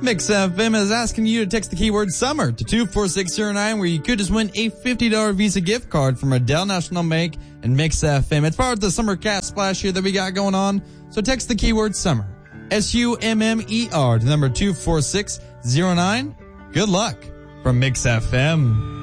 Mix FM is asking you to text the keyword summer to 24609, where you could just win a $50 Visa gift card from Dell National Bank and Mix FM. It's part of the summer cast splash here that we got going on. So text the keyword summer, SUMMER, to number 24609. Good luck from Mix FM.